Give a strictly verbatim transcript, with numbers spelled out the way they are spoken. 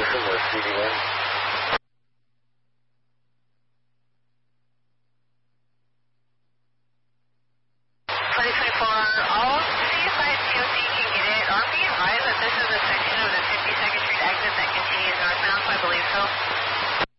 Jackson, we're speeding in. twenty twenty-four, I'll see if I T O C can get it. I'm being advised that this is a section of the fifty-second Street exit that continues northbound, so I believe so.